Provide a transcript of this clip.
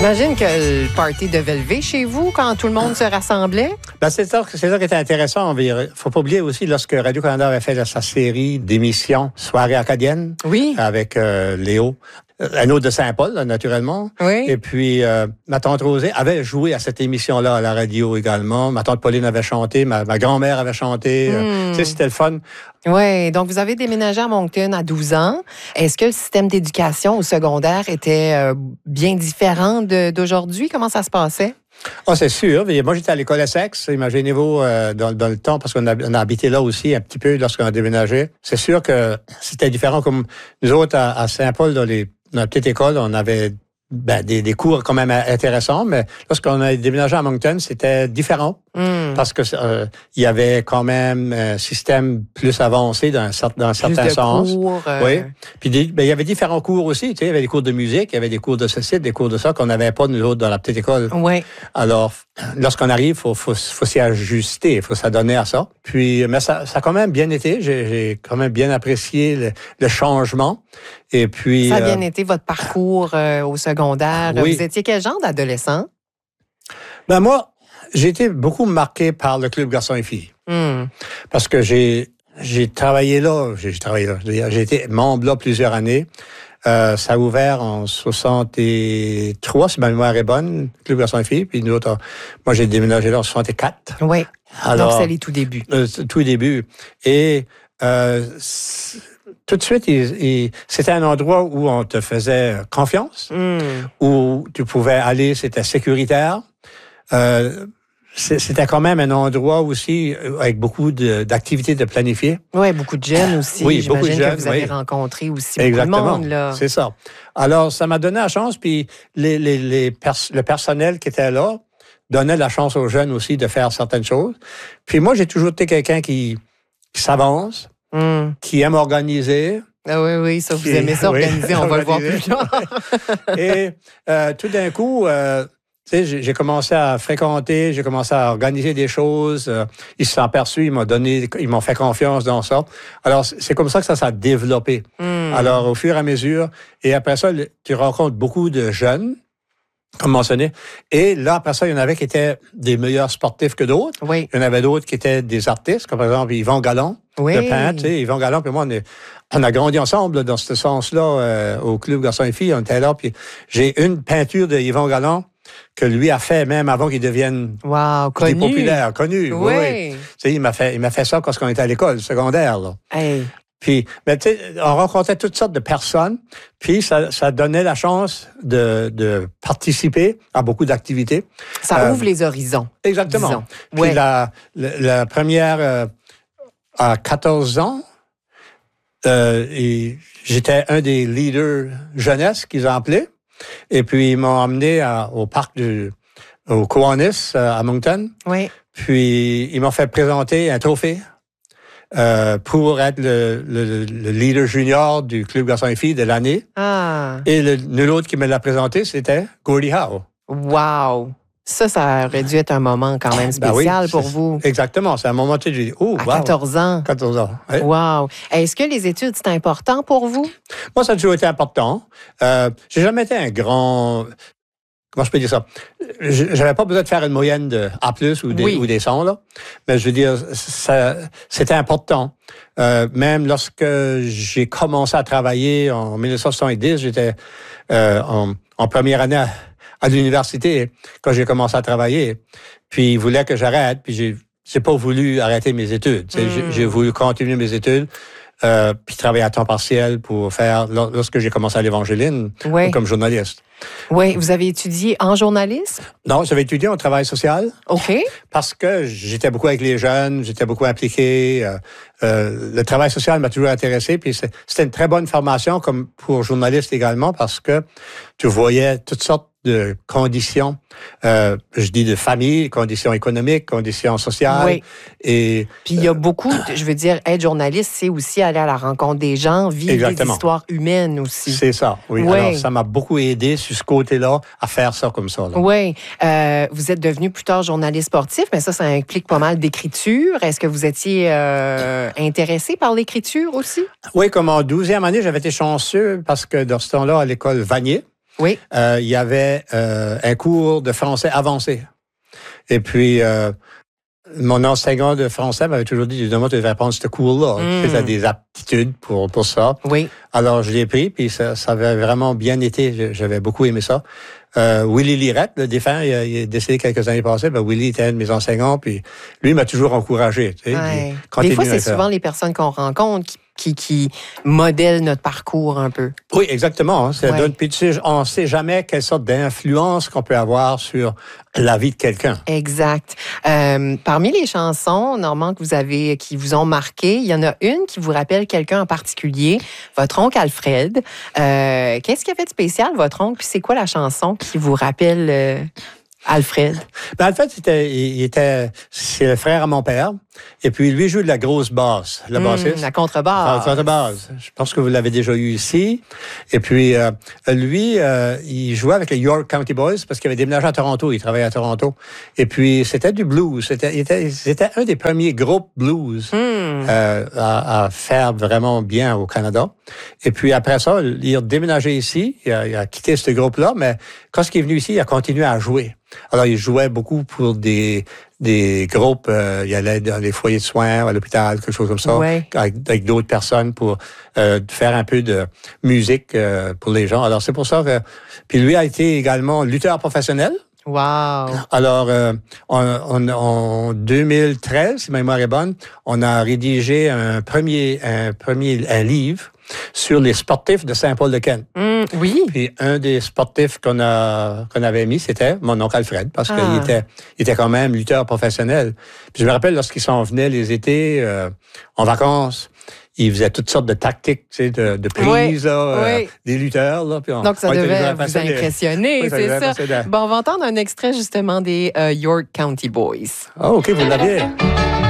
J'imagine que le party devait lever chez vous quand tout le monde se rassemblait. Ben, c'est ça qui était intéressant. Il ne faut pas oublier aussi, lorsque Radio-Canada avait fait sa série d'émissions Soirée acadienne, oui, avec Léo, un autre de Saint-Paul, là, naturellement. Oui. Et puis, ma tante Rosée avait joué à cette émission-là à la radio également. Ma tante Pauline avait chanté, ma grand-mère avait chanté. Tu sais, c'était le fun. Oui, donc vous avez déménagé à Moncton à 12 ans. Est-ce que le système d'éducation au secondaire était bien différent d'aujourd'hui? Comment ça se passait? Ah, c'est sûr. Moi, j'étais à l'école Essex, imaginez-vous, dans le temps, parce qu'on a habité là aussi un petit peu lorsqu'on a déménagé. C'est sûr que c'était différent. Comme nous autres, à Saint-Paul, dans la petite école, on avait des cours quand même intéressants, mais lorsqu'on a déménagé à Moncton, c'était différent. Parce que il y avait quand même un système plus avancé dans un certain sens. Cours, Oui. Puis il y avait différents cours aussi. Tu sais, il y avait des cours de musique, il y avait des cours de ceci, des cours de ça qu'on n'avait pas nous autres dans la petite école. Oui. Alors, lorsqu'on arrive, faut s'y ajuster, il faut s'adonner à ça. Puis, mais ça a quand même bien été. J'ai quand même bien apprécié le changement. Et puis, ça a bien été votre parcours au secondaire. Oui. Vous étiez quel genre d'adolescent? Ben moi, j'ai été beaucoup marqué par le club garçons et filles. Parce que j'ai travaillé là. J'ai été membre là plusieurs années. Ça a ouvert en 63, si ma mémoire est bonne, club garçons et filles. Puis nous autres, moi, j'ai déménagé là en 64. Oui. Alors, donc, c'est les tout débuts. Tout début. Et tout de suite, c'était un endroit où on te faisait confiance, où tu pouvais aller, c'était sécuritaire. C'était quand même un endroit aussi avec beaucoup d'activités de planifier. Oui, beaucoup de jeunes aussi. Oui, beaucoup de jeunes. Que vous avez rencontré aussi Exactement. Beaucoup de monde, là. C'est ça. Alors, ça m'a donné la chance, puis le personnel qui était là donnait la chance aux jeunes aussi de faire certaines choses. Puis moi, j'ai toujours été quelqu'un qui s'avance, qui aime organiser. Ah oui, ça, vous aimez ça organiser, on va le voir plus tard. Et tout d'un coup... tu sais, j'ai commencé à fréquenter, j'ai commencé à organiser des choses. Ils se sont aperçus, ils m'ont fait confiance dans ça. Alors, c'est comme ça que ça s'est développé. Alors, au fur et à mesure, et après ça, tu rencontres beaucoup de jeunes, comme mentionné. Et là, après ça, il y en avait qui étaient des meilleurs sportifs que d'autres. Oui. Il y en avait d'autres qui étaient des artistes, comme par exemple Yvon Gallon, le peintre. Tu sais, Yvon Gallon, puis moi, on a grandi ensemble là, dans ce sens-là, au club garçons et filles. On était là, puis j'ai une peinture de Yvon Gallon que lui a fait même avant qu'il devienne connu. Populaire, connu. Oui. Tu sais, il m'a fait ça quand on était à l'école secondaire. Là. Hey. Puis, mais tu sais, on rencontrait toutes sortes de personnes, puis ça donnait la chance de participer à beaucoup d'activités. Ça ouvre les horizons. Exactement. Disons. Puis ouais. la première, à 14 ans, et j'étais un des leaders jeunesse qu'ils ont appelé. Et puis, ils m'ont emmené au parc au Kiwanis, à Moncton. Oui. Puis, ils m'ont fait présenter un trophée pour être le leader junior du club garçons et filles de l'année. Ah. Et l'autre qui me l'a présenté, c'était Gordie Howe. Wow! Ça aurait dû être un moment quand même spécial pour vous. Exactement. C'est un moment où j'ai dit, oh, wow. À 14 ans. 14 ans. Oui. Wow. Est-ce que les études, c'est important pour vous? Moi, ça a toujours été important. J'ai jamais été un grand... Comment je peux dire ça? J'avais pas besoin de faire une moyenne de A+, ou des 100, là. Mais je veux dire, c'était important. Même lorsque j'ai commencé à travailler en 1970, j'étais en première année à l'université quand j'ai commencé à travailler. Puis ils voulaient que j'arrête, puis j'ai pas voulu arrêter mes études. J'ai voulu continuer mes études. Puis travailler à temps partiel pour faire, lorsque j'ai commencé à l'Évangéline, comme journaliste. Oui, vous avez étudié en journalisme? Non, j'avais étudié en travail social. OK. Parce que j'étais beaucoup avec les jeunes, j'étais beaucoup impliqué. Le travail social m'a toujours intéressé. Puis c'était une très bonne formation comme pour journaliste également parce que tu voyais toutes sortes de conditions, je dis de famille, conditions économiques, conditions sociales. Oui. Et puis il y a beaucoup, je veux dire, être journaliste, c'est aussi aller à la rencontre des gens, vivre des histoires humaines aussi. C'est ça, oui. Alors, ça m'a beaucoup aidé sur ce côté-là à faire ça comme ça. Là. Oui. Vous êtes devenu plus tard journaliste sportif, mais ça implique pas mal d'écriture. Est-ce que vous étiez intéressé par l'écriture aussi? Oui, comme en 12e année, j'avais été chanceux parce que dans ce temps-là, à l'école Vanier, Oui. Il y avait un cours de français avancé. Et puis, mon enseignant de français m'avait toujours dit, évidemment, tu devrais prendre ce cours-là. Tu as des aptitudes pour ça. Oui. Alors, je l'ai pris, puis ça avait vraiment bien été. J'avais beaucoup aimé ça. Willy Lirette, le défunt, il est décédé quelques années passées. Willy était un de mes enseignants, puis lui m'a toujours encouragé. Tu sais, ouais. Des fois, c'est souvent les personnes qu'on rencontre qui modèlent notre parcours un peu. Oui, exactement. Hein. Puis tu sais, on ne sait jamais quelle sorte d'influence qu'on peut avoir sur la vie de quelqu'un. Exact. Parmi les chansons, Normand, qui vous ont marqué, il y en a une qui vous rappelle quelqu'un en particulier, votre oncle Alfred. Qu'est-ce qu'il a fait de spécial, votre oncle? Puis c'est quoi la chanson qui vous rappelle Alfred? Alfred, c'est le frère à mon père. Et puis, lui joue de la grosse basse, la bassiste. La contrebasse. La contrebasse. Je pense que vous l'avez déjà eu ici. Et puis, lui, il jouait avec les York County Boys parce qu'il avait déménagé à Toronto. Il travaillait à Toronto. Et puis, c'était du blues. C'était un des premiers groupes blues à faire vraiment bien au Canada. Et puis, après ça, il a déménagé ici. Il a quitté ce groupe-là. Mais quand il est venu ici, il a continué à jouer. Alors, il jouait beaucoup pour des groupes, il allait dans les foyers de soins, à l'hôpital, quelque chose comme ça, avec d'autres personnes pour faire un peu de musique pour les gens. Alors, c'est pour ça que... Puis lui a été également lutteur professionnel. Wow! Alors, en 2013, si ma mémoire est bonne, on a rédigé un livre sur les sportifs de Saint-Paul-de-Kent. Oui. Puis un des sportifs qu'on avait mis, c'était mon oncle Alfred, parce qu'il était quand même lutteur professionnel. Puis je me rappelle, lorsqu'il s'en venait les étés en vacances, il faisait toutes sortes de tactiques, tu sais, de prise, des lutteurs. Là, puis donc, ça devait vous impressionner, c'est ça. Bon, on va entendre un extrait, justement, des York County Boys. Ah, OK, vous l'aviez.